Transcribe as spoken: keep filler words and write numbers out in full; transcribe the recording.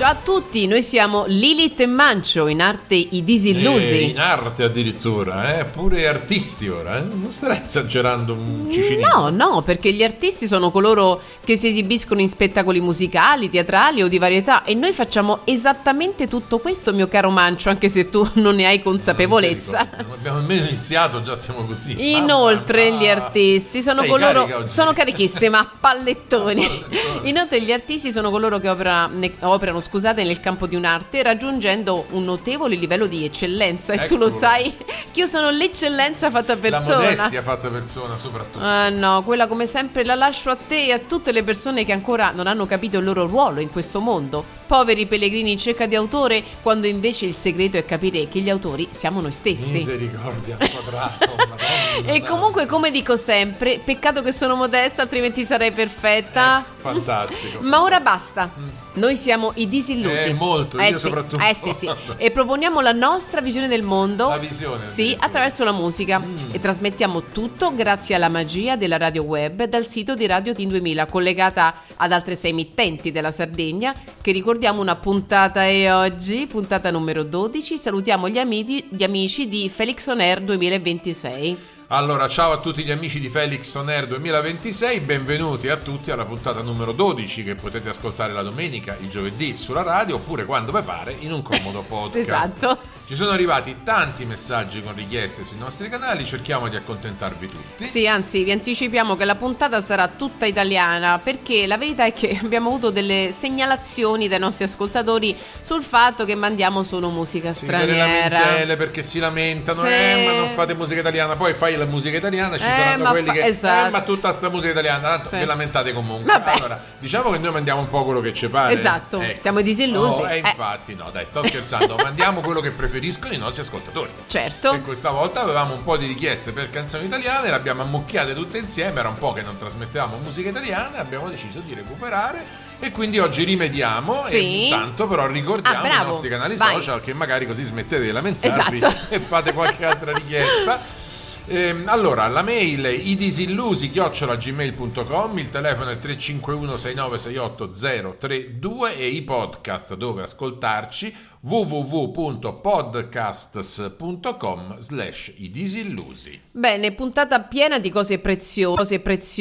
Ciao a tutti, noi siamo Lilith e Mancio, in arte i disillusi. Eh, in arte addirittura, eh? Pure artisti ora, eh? Non starei esagerando un cicinino? No, no, perché gli artisti sono coloro che si esibiscono in spettacoli musicali, teatrali o di varietà, e noi facciamo esattamente tutto questo, mio caro Mancio, anche se tu non ne hai consapevolezza. Non, non abbiamo nemmeno iniziato, già siamo così. Inoltre Mamma, gli artisti sono sei coloro, sono oggi. carichissima, pallettoni. Pallettoni. Inoltre gli artisti sono coloro che opera- ne- operano scusate, nel campo di un'arte, raggiungendo un notevole livello di eccellenza. E tu lo Eccolo. sai che io sono l'eccellenza fatta La persona. modestia fatta persona soprattutto. Ah no, quella come sempre la lascio a te e a tutte le persone che ancora non hanno capito il loro ruolo in questo mondo. Poveri pellegrini in cerca di autore, quando invece il segreto è capire che gli autori siamo noi stessi. Misericordia al quadrato, Madonna E santa. comunque, come dico sempre, peccato che sono modesta, altrimenti sarei perfetta. Eh, fantastico. Ma ora basta. Noi siamo i disillusi. Eh, molto, eh io sì, soprattutto. Eh sì, sì. E proponiamo la nostra visione del mondo. La visione, Sì, addirittura. attraverso la musica. Mm. E trasmettiamo tutto grazie alla magia della radio web dal sito di Radio Team duemila, collegata ad altre sei emittenti della Sardegna, che ricordiamo una puntata è oggi, puntata numero dodici. Salutiamo gli amici, gli amici di Felix On Air duemilaventisei. Allora, ciao a tutti gli amici di Felix On Air duemilaventisei, benvenuti a tutti alla puntata numero dodici, che potete ascoltare la domenica, il giovedì sulla radio, oppure quando vi pare in un comodo podcast. Esatto. Ci sono arrivati tanti messaggi con richieste sui nostri canali, cerchiamo di accontentarvi tutti. Sì, anzi, vi anticipiamo che la puntata sarà tutta italiana, perché la verità è che abbiamo avuto delle segnalazioni dai nostri ascoltatori sul fatto che mandiamo solo musica Sì, delle straniera. lamentele perché si lamentano, Sì. eh, ma non fate musica italiana, poi fai la musica italiana, ci Eh, saranno ma quelli fa- che esatto. eh, ma tutta sta musica italiana, tanto Sì. vi lamentate comunque. Vabbè. Allora, diciamo che noi mandiamo un po' quello che ci pare. Esatto, siamo i disillusi. Oh, e Eh. infatti, no, dai, sto scherzando, mandiamo quello che preferiscono i nostri ascoltatori. Certo. E questa volta avevamo un po' di richieste per canzoni italiane, le abbiamo ammucchiate tutte insieme, era un po' che non trasmettevamo musica italiana e abbiamo deciso di recuperare. E quindi oggi rimediamo. Sì. E intanto però ricordiamo Ah, bravo. i nostri canali Vai. social, che magari così smettete di lamentarvi Esatto. e fate qualche altra richiesta. Ehm, allora, la mail è idisillusi chiocciola gmail punto com, il telefono è tre cinque uno sei nove sei otto zero tre due e i podcast dove ascoltarci w w w punto podcasts punto com slash idisillusi. Bene, puntata piena di cose preziose, cose preziose.